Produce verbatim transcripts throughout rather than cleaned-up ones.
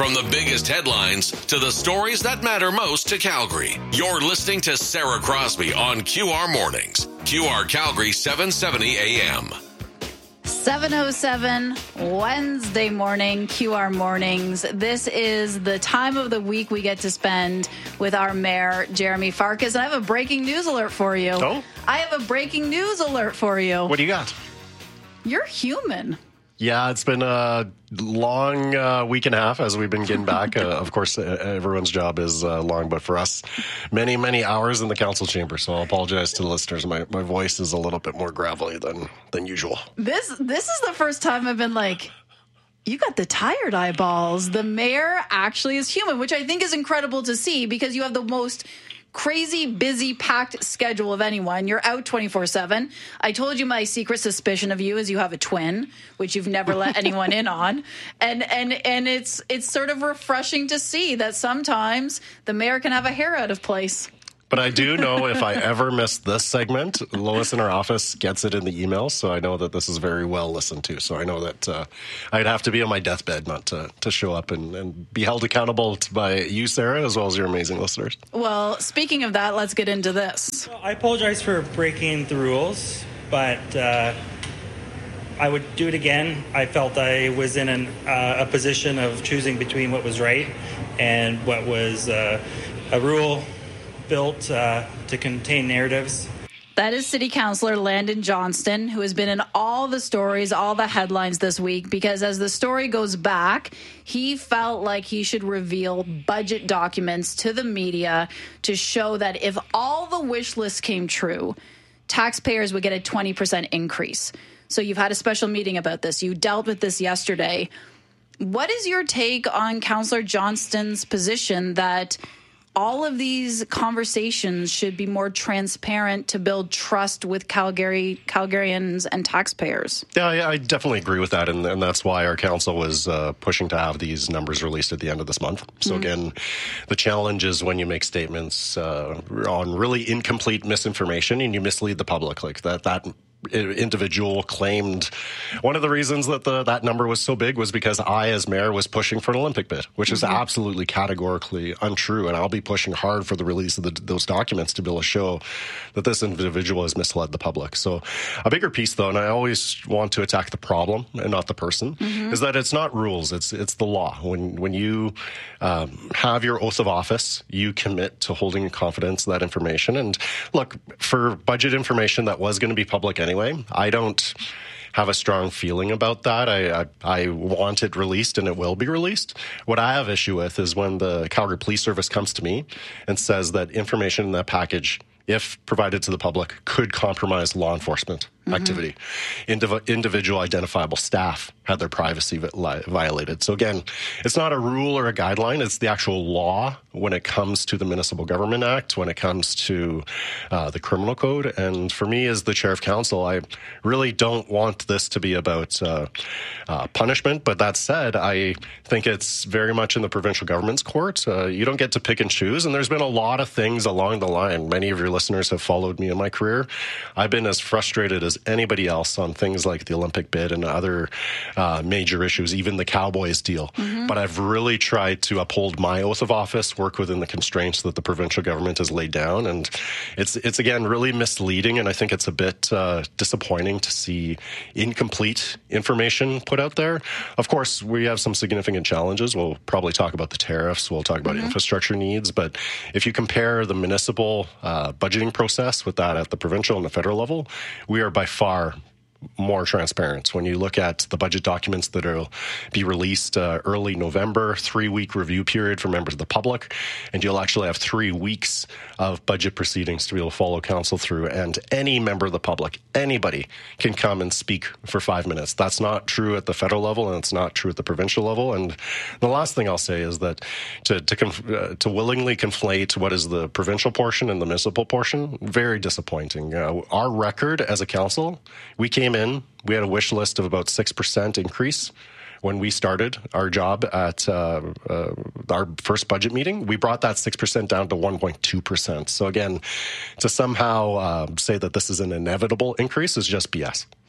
From the biggest headlines to the stories that matter most to Calgary, you're listening to Sarah Crosby on Q R Mornings. Q R Calgary seven seventy A M. seven oh seven, Wednesday morning, Q R Mornings. This is the time of the week we get to spend with our mayor, Jeremy Farkas. And I have a breaking news alert for you. Oh? I have a breaking news alert for you. What do you got? You're human. Yeah, it's been a long uh, week and a half as we've been getting back. Uh, of course, uh, everyone's job is uh, long, but for us, many, many hours in the council chamber. So I'll apologize to the listeners. My my voice is a little bit more gravelly than, than usual. This this is the first time I've been like, you got the tired eyeballs. The mayor actually is human, which I think is incredible to see because you have the most crazy, busy, packed schedule of anyone. You're out twenty-four seven. I told you my secret suspicion of you is you have a twin, which you've never let anyone in on. And and and it's it's sort of refreshing to see that sometimes the mayor can have a hair out of place. But I do know if I ever miss this segment, Lois in her office gets it in the email, so I know that this is very well listened to. So I know that uh, I'd have to be on my deathbed not to, to show up and, and be held accountable to, by you, Sarah, as well as your amazing listeners. Well, speaking of that, let's get into this. Well, I apologize for breaking the rules, but uh, I would do it again. I felt I was in an, uh, a position of choosing between what was right and what was uh, a rule built uh, to contain narratives. That is City Councillor Landon Johnston, who has been in all the stories, all the headlines this week, because as the story goes back, he felt like he should reveal budget documents to the media to show that if all the wish lists came true, taxpayers would get a twenty percent increase. So you've had a special meeting about this. You dealt with this yesterday. What is your take on Councillor Johnston's position that all of these conversations should be more transparent to build trust with Calgary Calgarians and taxpayers? Yeah, I, I definitely agree with that, and, and that's why our council was uh, pushing to have these numbers released at the end of this month. So mm-hmm. again, the challenge is when you make statements uh, on really incomplete misinformation and you mislead the public like that. That individual claimed one of the reasons that the that number was so big was because I, as mayor, was pushing for an Olympic bid, which mm-hmm. is absolutely categorically untrue. And I'll be pushing hard for the release of the, those documents to be able to show that this individual has misled the public. So a bigger piece, though, and I always want to attack the problem and not the person, mm-hmm. is that it's not rules, it's it's the law. When when you um, have your oath of office, you commit to holding in confidence that information. And look, for budget information that was going to be public anyway, Anyway, I don't have a strong feeling about that. I, I I want it released, and it will be released. What I have issue with is when the Calgary Police Service comes to me and says that information in that package, if provided to the public, could compromise law enforcement mm-hmm. activity. Indiv- individual identifiable staff had their privacy vi- violated. So again, it's not a rule or a guideline. It's the actual law when it comes to the Municipal Government Act, when it comes to uh, the Criminal Code. And for me, as the chair of council, I really don't want this to be about uh, uh, punishment. But that said, I think it's very much in the provincial government's court. Uh, you don't get to pick and choose. And there's been a lot of things along the line. Many of your listeners have followed me in my career. I've been as frustrated as anybody else on things like the Olympic bid and other uh, major issues, even the Cowboys deal. Mm-hmm. But I've really tried to uphold my oath of office, work within the constraints that the provincial government has laid down. And it's, it's again, really misleading. And I think it's a bit uh, disappointing to see incomplete information put out there. Of course, we have some significant challenges. We'll probably talk about the tariffs. We'll talk about mm-hmm. infrastructure needs. But if you compare the municipal uh, budgeting process with that at the provincial and the federal level, we are by far more transparent. When you look at the budget documents that will be released uh, early November, three-week review period for members of the public, and you'll actually have three weeks of budget proceedings to be able to follow council through, and any member of the public, anybody, can come and speak for five minutes. That's not true at the federal level, and it's not true at the provincial level. And the last thing I'll say is that to to, conf- uh, to willingly conflate what is the provincial portion and the municipal portion, very disappointing. Uh, our record as a council, we came in, we had a wish list of about six percent increase. When we started our job at uh, uh, our first budget meeting, we brought that six percent down to one point two percent. So again, to somehow uh, say that this is an inevitable increase is just B S.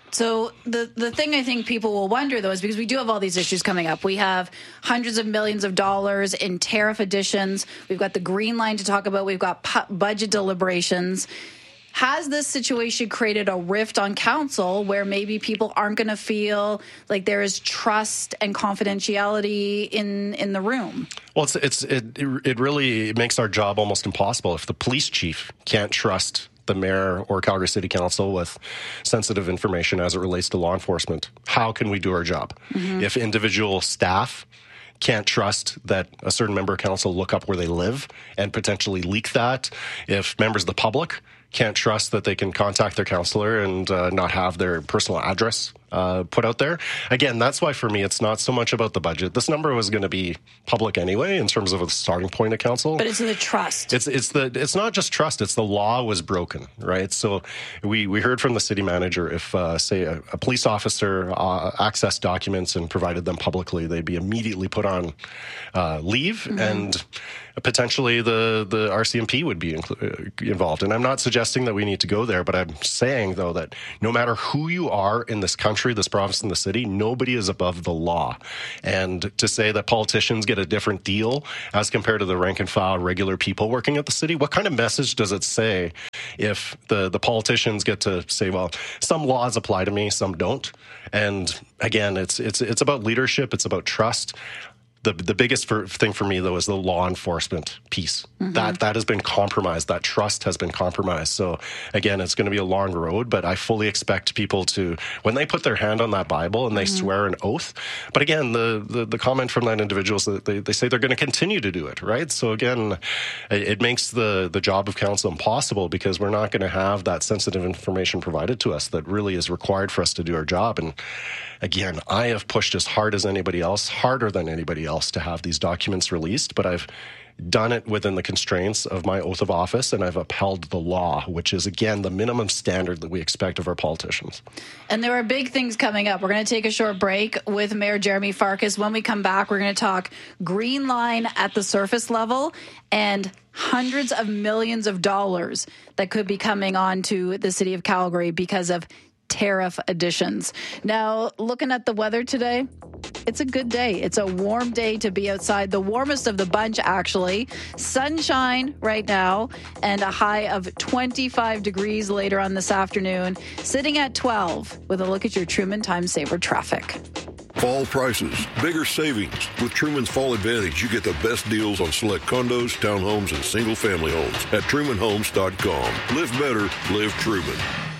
So the, the thing I think people will wonder, though, is because we do have all these issues coming up. We have hundreds of millions of dollars in tariff additions. We've got the Green Line to talk about. We've got pu- budget deliberations. Has this situation created a rift on council where maybe people aren't going to feel like there is trust and confidentiality in, in the room? Well, it's, it's it it really makes our job almost impossible if the police chief can't trust the mayor or Calgary City Council with sensitive information as it relates to law enforcement. How can we do our job? Mm-hmm. If individual staff can't trust that a certain member of council look up where they live and potentially leak that, if members of the public can't trust that they can contact their counselor and uh, not have their personal address uh, put out there. Again, that's why for me, it's not so much about the budget. This number was going to be public anyway in terms of a starting point of council. But it's the trust. It's it's the it's not just trust. It's the law was broken, right? So we, we heard from the city manager if, uh, say, a, a police officer uh, accessed documents and provided them publicly, they'd be immediately put on uh, leave mm-hmm. and potentially the, the R C M P would be inclu- involved. And I'm not suggesting that we need to go there, but I'm saying, though, that no matter who you are in this country, this province, and the city, nobody is above the law. And to say that politicians get a different deal as compared to the rank and file regular people working at the city, what kind of message does it say if the, the politicians get to say, well, some laws apply to me, some don't? And again, it's it's it's about leadership, it's about trust. The the biggest for, thing for me, though, is the law enforcement piece. Mm-hmm. That that has been compromised. That trust has been compromised. So, again, it's going to be a long road, but I fully expect people to, when they put their hand on that Bible and they mm-hmm. swear an oath, but again, the, the, the comment from that individual is that they, they say they're going to continue to do it, right? So, again, it, it makes the, the job of council impossible because we're not going to have that sensitive information provided to us that really is required for us to do our job. And again, I have pushed as hard as anybody else, harder than anybody else, to have these documents released, but I've done it within the constraints of my oath of office, and I've upheld the law, which is, again, the minimum standard that we expect of our politicians. And there are big things coming up. We're going to take a short break with Mayor Jeremy Farkas. When we come back, we're going to talk Green Line at the surface level and hundreds of millions of dollars that could be coming on to the city of Calgary because of tariff additions. Now, looking at the weather today, it's a good day. It's a warm day to be outside. The warmest of the bunch, actually. Sunshine right now and a high of twenty-five degrees later on this afternoon. Sitting at twelve with a look at your Truman Time Saver traffic. Fall prices, bigger savings. With Truman's Fall Advantage, you get the best deals on select condos, townhomes, and single-family homes at truman homes dot com. Live better, live Truman.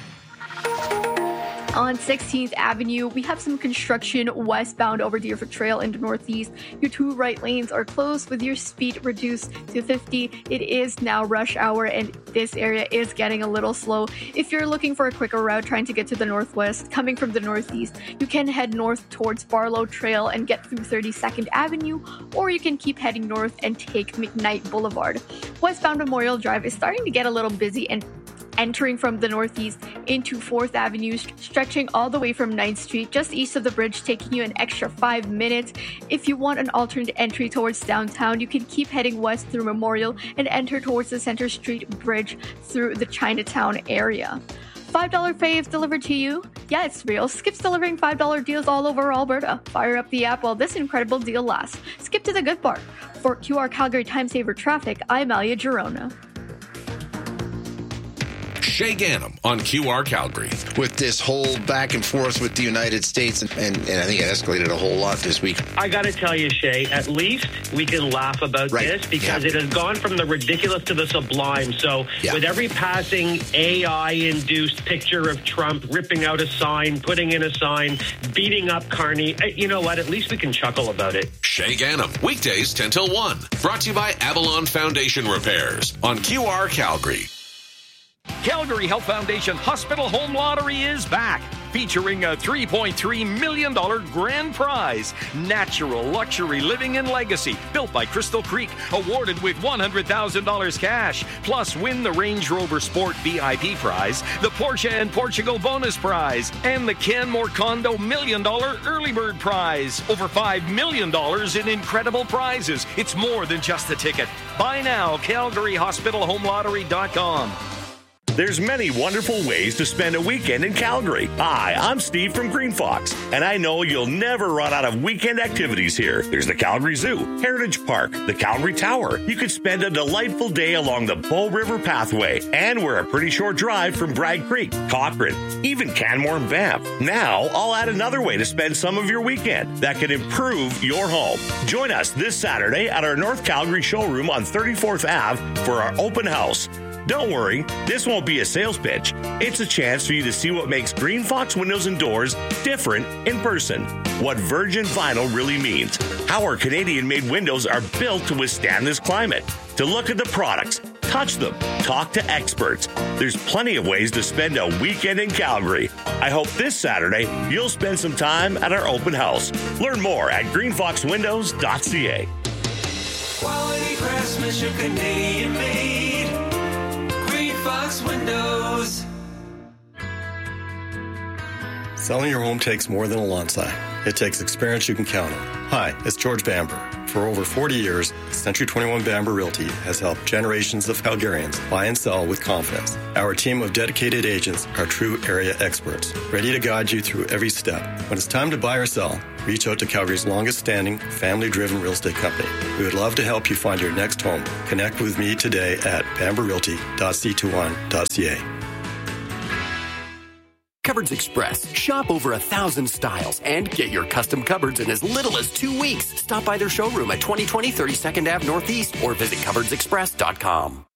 On sixteenth Avenue, we have some construction westbound over Deerfoot Trail into Northeast. Your two right lanes are closed with your speed reduced to fifty. It is now rush hour and this area is getting a little slow. If you're looking for a quicker route trying to get to the northwest, coming from the northeast, you can head north towards Barlow Trail and get through thirty-second Avenue, or you can keep heading north and take McKnight Boulevard. Westbound Memorial Drive is starting to get a little busy and entering from the northeast into fourth Avenue, stretching all the way from ninth Street, just east of the bridge, taking you an extra five minutes. If you want an alternate entry towards downtown, you can keep heading west through Memorial and enter towards the Center Street Bridge through the Chinatown area. five dollar faves delivered to you? Yeah, it's real. Skip's delivering five dollar deals all over Alberta. Fire up the app while this incredible deal lasts. Skip to the good part. For Q R Calgary Time Saver Traffic, I'm Alia Girona. Shay Ganem on Q R Calgary. With this whole back and forth with the United States, and, and, and I think it escalated a whole lot this week. I got to tell you, Shay, at least we can laugh about right. this because yeah. it has gone from the ridiculous to the sublime. So yeah. with every passing A I-induced picture of Trump ripping out a sign, putting in a sign, beating up Carney, you know what? At least we can chuckle about it. Shay Ganem, weekdays ten till one. Brought to you by Avalon Foundation Repairs on Q R Calgary. Calgary Health Foundation Hospital Home Lottery is back, featuring a three point three million dollars grand prize. Natural luxury living and legacy, built by Crystal Creek, awarded with one hundred thousand dollars cash. Plus, win the Range Rover Sport V I P prize, the Porsche and Portugal bonus prize, and the Canmore Condo million dollar early bird prize. Over five million dollars in incredible prizes. It's more than just a ticket. Buy now, calgary hospital home lottery dot com. There's many wonderful ways to spend a weekend in Calgary. Hi, I'm Steve from Green Fox, and I know you'll never run out of weekend activities here. There's the Calgary Zoo, Heritage Park, the Calgary Tower. You could spend a delightful day along the Bow River Pathway, and we're a pretty short drive from Bragg Creek, Cochrane, even Canmore and Banff. Now, I'll add another way to spend some of your weekend that can improve your home. Join us this Saturday at our North Calgary showroom on thirty-fourth Avenue for our open house. Don't worry, this won't be a sales pitch. It's a chance for you to see what makes Green Fox Windows and Doors different in person. What virgin vinyl really means. How our Canadian-made windows are built to withstand this climate. To look at the products, touch them, talk to experts. There's plenty of ways to spend a weekend in Calgary. I hope this Saturday you'll spend some time at our open house. Learn more at green fox windows dot c a. Quality craftsmanship, Canadian made. Green Fox Windows. Selling your home takes more than a lawn sign. It takes experience you can count on. Hi, it's George Bamber. For over forty years, Century twenty-one Bamber Realty has helped generations of Calgarians buy and sell with confidence. Our team of dedicated agents are true area experts, ready to guide you through every step. When it's time to buy or sell, reach out to Calgary's longest-standing, family-driven real estate company. We would love to help you find your next home. Connect with me today at bamber realty dot c two one dot c a. Cupboards Express. Shop over a thousand styles and get your custom cupboards in as little as two weeks. Stop by their showroom at twenty twenty thirty-second Avenue Northeast or visit cupboards express dot com.